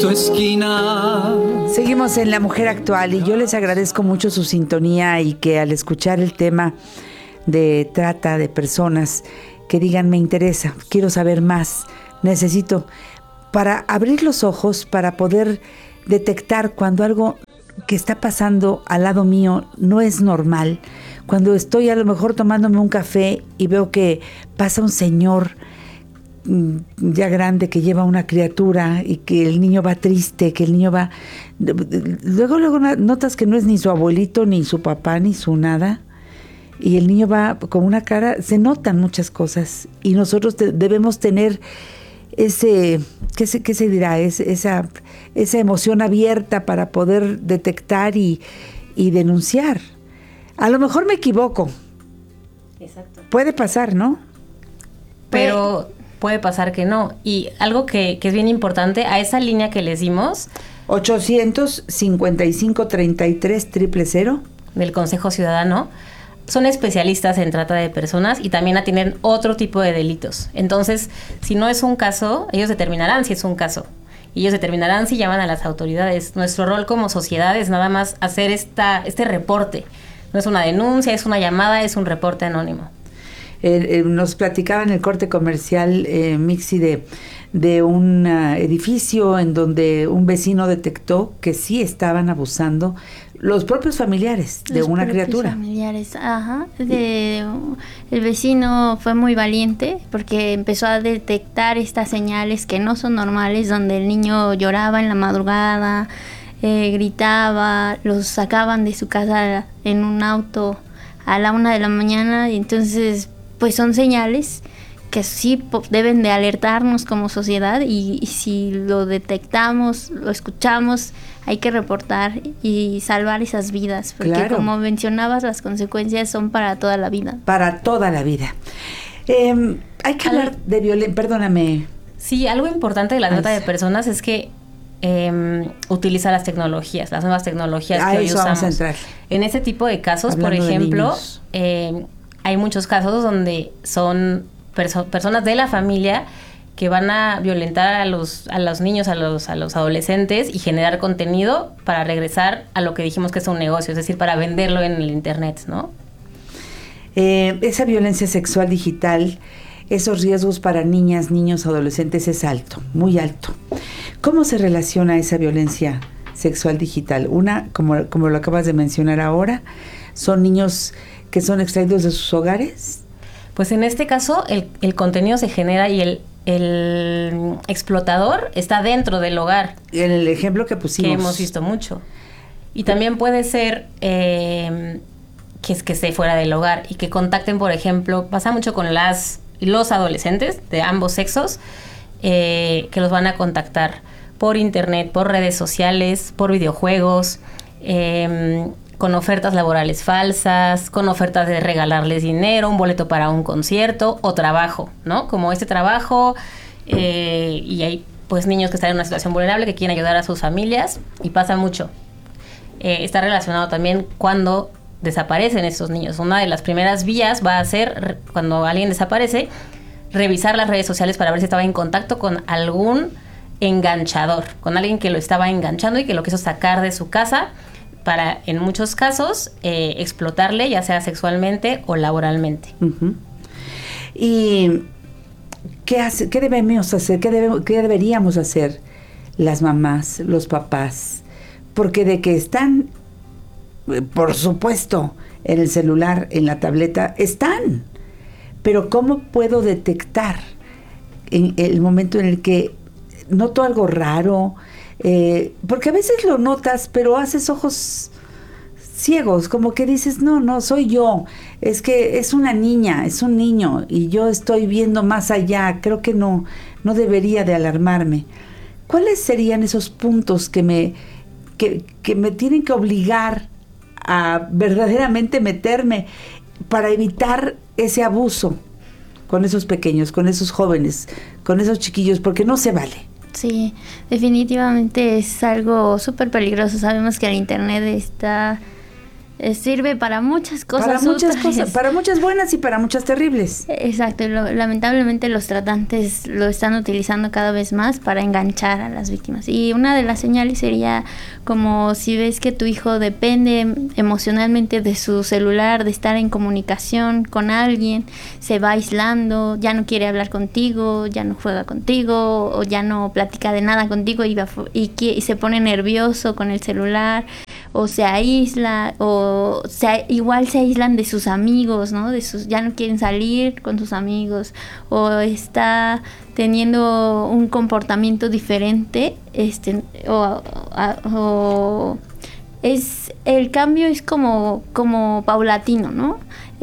tu esquina. Seguimos en La Mujer Actual y yo les agradezco mucho su sintonía y que al escuchar el tema de trata de personas, que digan me interesa, quiero saber más, necesito, para abrir los ojos, para poder detectar cuando algo que está pasando al lado mío no es normal. Cuando estoy a lo mejor tomándome un café y veo que pasa un señor ya grande que lleva una criatura y que el niño va triste, que el niño va... Luego notas que no es ni su abuelito, ni su papá, ni su nada. Y el niño va con una cara... Se notan muchas cosas y nosotros debemos tener ese... ¿Qué se dirá? Esa emoción abierta para poder detectar y denunciar. A lo mejor me equivoco. Exacto. Puede pasar, ¿no? Pero puede pasar que no. Y algo que es bien importante, a esa línea que les dimos... 855-33-000 del Consejo Ciudadano, son especialistas en trata de personas y también atienden otro tipo de delitos. Entonces, si no es un caso, ellos determinarán si es un caso. Y ellos determinarán si llaman a las autoridades. Nuestro rol como sociedad es nada más hacer este reporte. No es una denuncia, es una llamada, es un reporte anónimo. Nos platicaba en el corte comercial, Mixi, de un edificio en donde un vecino detectó que sí estaban abusando los propios familiares de una criatura. Los familiares, ajá. El vecino fue muy valiente porque empezó a detectar estas señales que no son normales, donde el niño lloraba en la madrugada, gritaba, los sacaban de su casa en un auto a la 1 de la mañana, y entonces pues son señales que sí deben de alertarnos como sociedad, y si lo detectamos, lo escuchamos, hay que reportar y salvar esas vidas, porque claro, como mencionabas, las consecuencias son para toda la vida. Para toda la vida. Hay que hablar de violencia, perdóname. Sí, algo importante de la trata de personas es que utiliza las nuevas tecnologías que hoy usamos. Vamos a entrar. En ese tipo de casos, hablando por ejemplo, hay muchos casos donde son personas de la familia que van a violentar a los niños, a los adolescentes, y generar contenido para regresar a lo que dijimos que es un negocio, es decir, para venderlo en el internet, ¿no? Esa violencia sexual digital, esos riesgos para niñas, niños, adolescentes es alto, muy alto. ¿Cómo se relaciona esa violencia sexual digital? Una, como lo acabas de mencionar ahora, son niños que son extraídos de sus hogares. Pues en este caso el contenido se genera y el explotador está dentro del hogar. En el ejemplo que pusimos. Que hemos visto mucho. Y también puede ser que esté fuera del hogar y que contacten, por ejemplo, pasa mucho con los adolescentes de ambos sexos, que los van a contactar por internet, por redes sociales, por videojuegos, con ofertas laborales falsas, con ofertas de regalarles dinero, un boleto para un concierto o trabajo, ¿no? Como este trabajo, y hay pues niños que están en una situación vulnerable que quieren ayudar a sus familias, y pasa mucho. Está relacionado también cuando desaparecen estos niños. Una de las primeras vías va a ser, cuando alguien desaparece, revisar las redes sociales para ver si estaba en contacto con algún enganchador, con alguien que lo estaba enganchando y que lo quiso sacar de su casa para, en muchos casos, explotarle, ya sea sexualmente o laboralmente. Uh-huh. ¿Y qué debemos hacer? ¿Qué deberíamos hacer las mamás, los papás? Porque de que están, por supuesto, en el celular, en la tableta, están. Pero ¿cómo puedo detectar en el momento en el que noto algo raro? Porque a veces lo notas, pero haces ojos ciegos, como que dices, no, soy yo, es que es una niña, es un niño, y yo estoy viendo más allá, creo que no debería de alarmarme. ¿Cuáles serían esos puntos que me tienen que obligar a verdaderamente meterme para evitar ese abuso con esos pequeños, con esos jóvenes, con esos chiquillos? Porque no se vale. Sí, definitivamente es algo súper peligroso. Sabemos que el internet está Sirve para muchas cosas. Para muchas buenas y para muchas terribles. Exacto, lamentablemente los tratantes lo están utilizando cada vez más para enganchar a las víctimas. Y una de las señales sería como si ves que tu hijo depende emocionalmente de su celular, de estar en comunicación con alguien, se va aislando, ya no quiere hablar contigo, ya no juega contigo, o ya no platica de nada contigo y se pone nervioso con el celular, o se aísla, igual se aíslan de sus amigos, ¿no? Ya no quieren salir con sus amigos, o está teniendo un comportamiento diferente, el cambio es como paulatino, ¿no?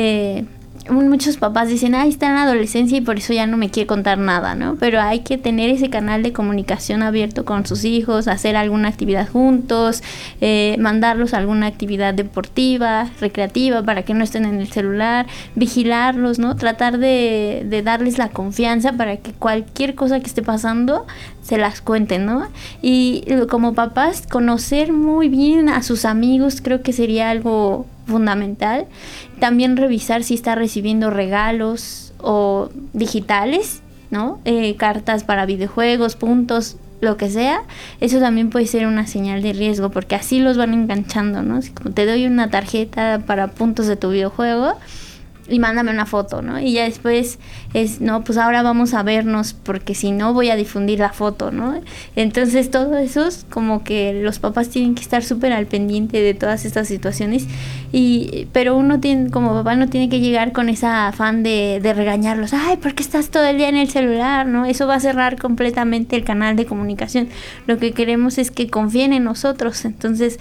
Muchos papás dicen, está en la adolescencia y por eso ya no me quiere contar nada, ¿no? Pero hay que tener ese canal de comunicación abierto con sus hijos, hacer alguna actividad juntos, mandarlos a alguna actividad deportiva, recreativa, para que no estén en el celular, vigilarlos, ¿no? Tratar de darles la confianza para que cualquier cosa que esté pasando se las cuenten, ¿no? Y como papás, conocer muy bien a sus amigos creo que sería algo fundamental. También revisar si está recibiendo regalos o digitales, ¿no? Cartas para videojuegos, puntos, lo que sea. Eso también puede ser una señal de riesgo, porque así los van enganchando, ¿no? Si como te doy una tarjeta para puntos de tu videojuego y mándame una foto, ¿no? Y ya después no, pues ahora vamos a vernos porque si no voy a difundir la foto, ¿no? Entonces todo eso es como que los papás tienen que estar súper al pendiente de todas estas situaciones, pero uno como papá no tiene que llegar con esa afán de regañarlos. ¿Por qué estás todo el día en el celular? ¿No? Eso va a cerrar completamente el canal de comunicación. Lo que queremos es que confíen en nosotros. Entonces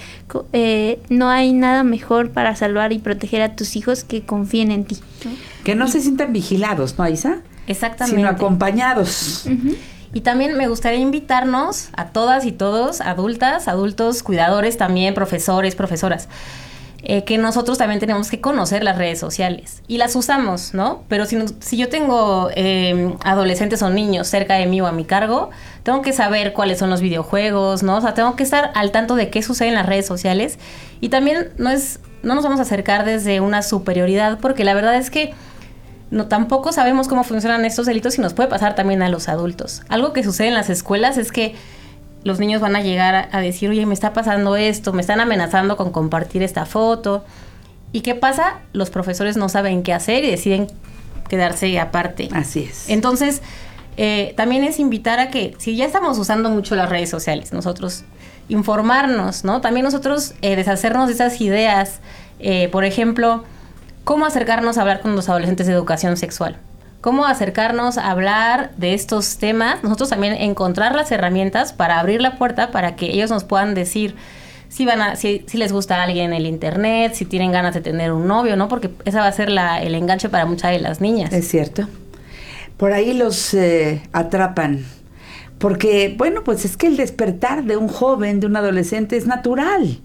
no hay nada mejor para salvar y proteger a tus hijos que confíen en ti, ¿no? Que no se sientan vigilados, ¿no, Isa? Exactamente. Sino acompañados. Uh-huh. Y también me gustaría invitarnos a todas y todos, adultas, adultos, cuidadores también, profesores, profesoras, que nosotros también tenemos que conocer las redes sociales. Y las usamos, ¿no? Pero si yo tengo adolescentes o niños cerca de mí o a mi cargo, tengo que saber cuáles son los videojuegos, ¿no? O sea, tengo que estar al tanto de qué sucede en las redes sociales. Y también no nos vamos a acercar desde una superioridad, porque la verdad es que tampoco sabemos cómo funcionan estos delitos y nos puede pasar también a los adultos. Algo que sucede en las escuelas es que los niños van a llegar a decir, oye, me está pasando esto, me están amenazando con compartir esta foto. ¿Y qué pasa? Los profesores no saben qué hacer y deciden quedarse aparte. Así es. Entonces, también es invitar a que, si ya estamos usando mucho las redes sociales, nosotros informarnos, ¿no? También nosotros deshacernos de esas ideas. Por ejemplo, cómo acercarnos a hablar con los adolescentes de educación sexual. Cómo acercarnos a hablar de estos temas. Nosotros también encontrar las herramientas para abrir la puerta para que ellos nos puedan decir si les gusta a alguien en el internet, si tienen ganas de tener un novio, ¿no? Porque esa va a ser el enganche para muchas de las niñas. Es cierto. Por ahí los atrapan. Porque, bueno, pues es que el despertar de un joven, de un adolescente, es natural.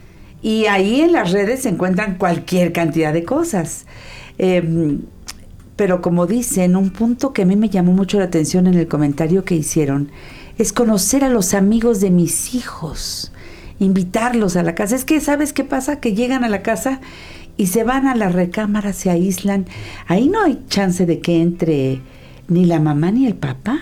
Y ahí en las redes se encuentran cualquier cantidad de cosas. Pero como dicen, un punto que a mí me llamó mucho la atención en el comentario que hicieron, es conocer a los amigos de mis hijos, invitarlos a la casa. Es que, ¿sabes qué pasa? Que llegan a la casa y se van a la recámara, se aíslan. Ahí no hay chance de que entre ni la mamá ni el papá.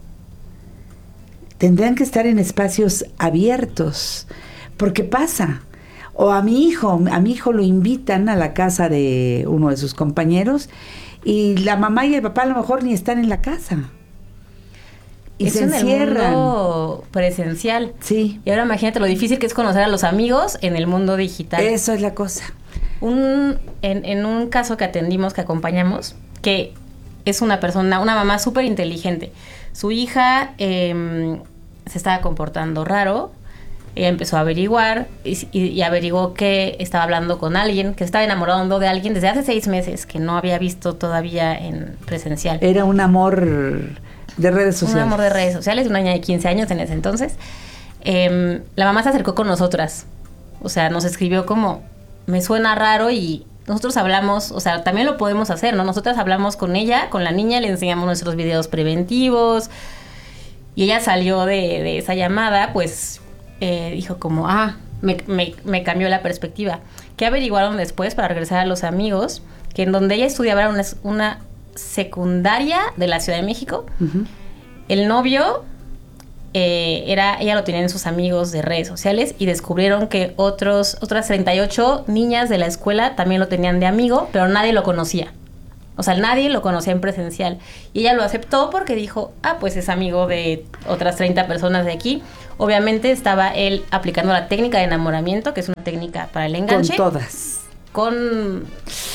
Tendrán que estar en espacios abiertos. Porque pasa. O a mi hijo lo invitan a la casa de uno de sus compañeros y la mamá y el papá a lo mejor ni están en la casa. Y eso se encierran. En el mundo presencial. Sí. Y ahora imagínate lo difícil que es conocer a los amigos en el mundo digital. Eso es la cosa. En un caso que atendimos, que acompañamos, que es una mamá súper inteligente. Su hija se estaba comportando raro. Ella empezó a averiguar y averiguó que estaba hablando con alguien, que estaba enamorando de alguien desde hace 6 meses, que no había visto todavía en presencial. Era un amor de redes sociales. Un amor de redes sociales, una niña de 15 años en ese entonces. La mamá se acercó con nosotras. O sea, nos escribió como, me suena raro, y nosotros hablamos, o sea, también lo podemos hacer, ¿no? Nosotras hablamos con ella, con la niña, le enseñamos nuestros videos preventivos, y ella salió de esa llamada, pues dijo como, me cambió la perspectiva. ¿Qué averiguaron después para regresar a los amigos? Que en donde ella estudiaba era una secundaria de la Ciudad de México. Uh-huh. El novio ella lo tenía en sus amigos de redes sociales y descubrieron que otras 38 niñas de la escuela también lo tenían de amigo, pero nadie lo conocía. O sea, nadie lo conocía en presencial. Y ella lo aceptó porque dijo, pues es amigo de otras 30 personas de aquí. Obviamente estaba él aplicando la técnica de enamoramiento, que es una técnica para el enganche. Con todas. Con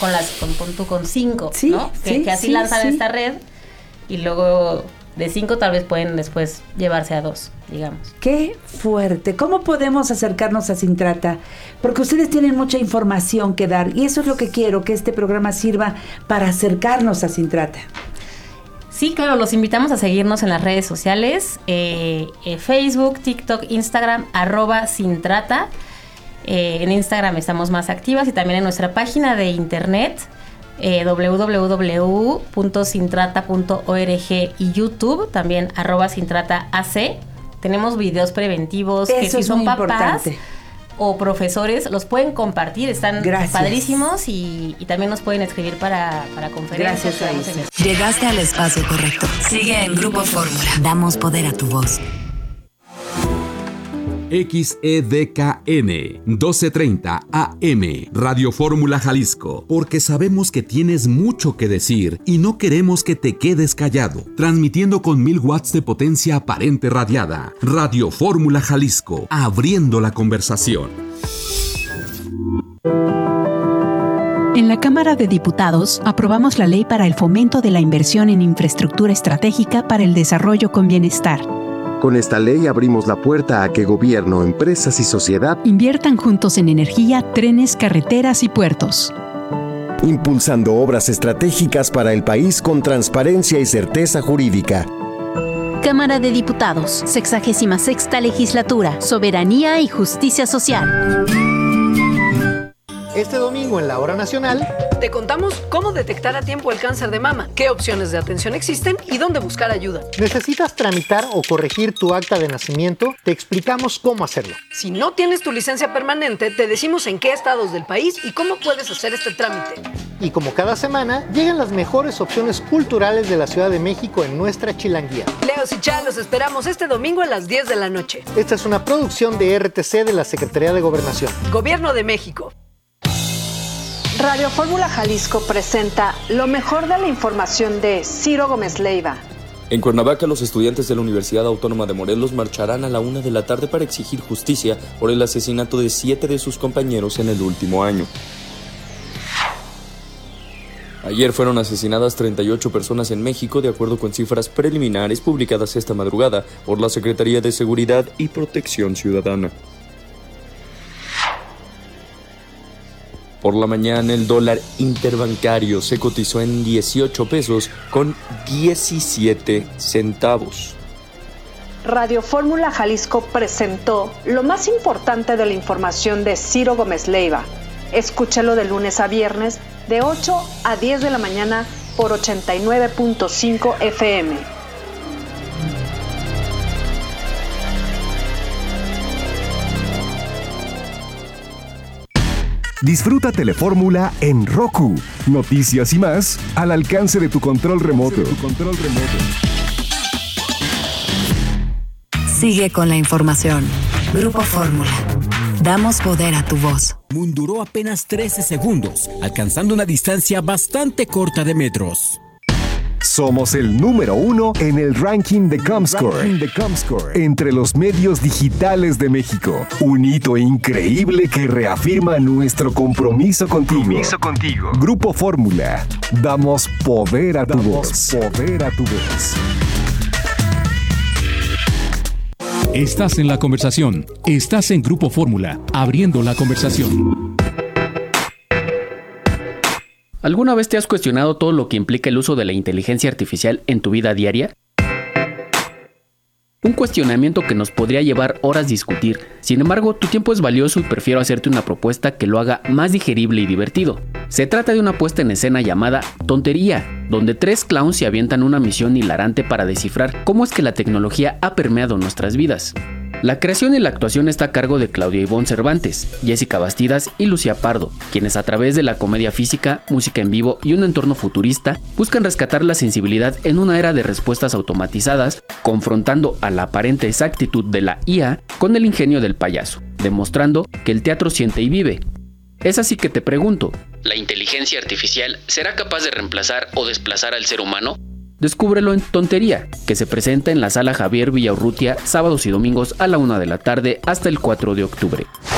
5, sí, ¿no? Que así lanzan esta red y luego de 5 tal vez pueden después llevarse a 2, digamos. ¡Qué fuerte! ¿Cómo podemos acercarnos a Sin Trata? Porque ustedes tienen mucha información que dar y eso es lo que quiero, que este programa sirva para acercarnos a Sin Trata. Sí, claro, los invitamos a seguirnos en las redes sociales, Facebook, TikTok, Instagram, @Sintrata. En Instagram estamos más activas y también en nuestra página de internet, www.sintrata.org y YouTube, también @SintrataAC. Tenemos videos preventivos que si son papás o profesores los pueden compartir, están padrísimos y también nos pueden escribir para conferencias. Gracias. Llegaste al espacio correcto. Sigue en Grupo Fórmula. Damos poder a tu voz. XEDKN 1230 AM Radio Fórmula Jalisco, porque sabemos que tienes mucho que decir y no queremos que te quedes callado. Transmitiendo con 1000 watts de potencia aparente radiada. Radio Fórmula Jalisco, abriendo la conversación. En la Cámara de Diputados aprobamos la ley para el fomento de la inversión en infraestructura estratégica para el desarrollo con bienestar. Con esta ley abrimos la puerta a que gobierno, empresas y sociedad inviertan juntos en energía, trenes, carreteras y puertos. Impulsando obras estratégicas para el país con transparencia y certeza jurídica. Cámara de Diputados, 66ª Legislatura, Soberanía y Justicia Social. Este domingo en la Hora Nacional te contamos cómo detectar a tiempo el cáncer de mama, qué opciones de atención existen y dónde buscar ayuda. ¿Necesitas tramitar o corregir tu acta de nacimiento? Te explicamos cómo hacerlo. Si no tienes tu licencia permanente, te decimos en qué estados del país y cómo puedes hacer este trámite. Y como cada semana, llegan las mejores opciones culturales de la Ciudad de México en nuestra chilanguía. Leos y Chá, los esperamos este domingo a las 10 de la noche. Esta es una producción de RTC de la Secretaría de Gobernación. Gobierno de México. Radio Fórmula Jalisco presenta lo mejor de la información de Ciro Gómez Leiva. En Cuernavaca, los estudiantes de la Universidad Autónoma de Morelos marcharán a la 1 de la tarde para exigir justicia por el asesinato de 7 de sus compañeros en el último año. Ayer fueron asesinadas 38 personas en México, de acuerdo con cifras preliminares publicadas esta madrugada por la Secretaría de Seguridad y Protección Ciudadana. Por la mañana, el dólar interbancario se cotizó en 18 pesos con 17 centavos. Radio Fórmula Jalisco presentó lo más importante de la información de Ciro Gómez Leiva. Escúchalo de lunes a viernes de 8 a 10 de la mañana por 89.5 FM. Disfruta Telefórmula en Roku. Noticias y más al alcance de tu control remoto. Sigue con la información. Grupo Fórmula. Damos poder a tu voz. Duró apenas 13 segundos, alcanzando una distancia bastante corta de metros. Somos el número 1 en el ranking de Comscore, entre los medios digitales de México. Un hito increíble que reafirma nuestro compromiso contigo. Grupo Fórmula. Damos poder a tu voz. Estás en la conversación. Estás en Grupo Fórmula, abriendo la conversación. ¿Alguna vez te has cuestionado todo lo que implica el uso de la inteligencia artificial en tu vida diaria? Un cuestionamiento que nos podría llevar horas a discutir. Sin embargo, tu tiempo es valioso y prefiero hacerte una propuesta que lo haga más digerible y divertido. Se trata de una puesta en escena llamada Tontería, donde 3 clowns se avientan una misión hilarante para descifrar cómo es que la tecnología ha permeado nuestras vidas. La creación y la actuación está a cargo de Claudia Ivonne Cervantes, Jessica Bastidas y Lucía Pardo, quienes a través de la comedia física, música en vivo y un entorno futurista buscan rescatar la sensibilidad en una era de respuestas automatizadas, confrontando a la aparente exactitud de la IA con el ingenio del payaso, demostrando que el teatro siente y vive. Es así que te pregunto, ¿la inteligencia artificial será capaz de reemplazar o desplazar al ser humano? Descúbrelo en Tontería, que se presenta en la Sala Javier Villaurrutia sábados y domingos a la 1 de la tarde hasta el 4 de octubre.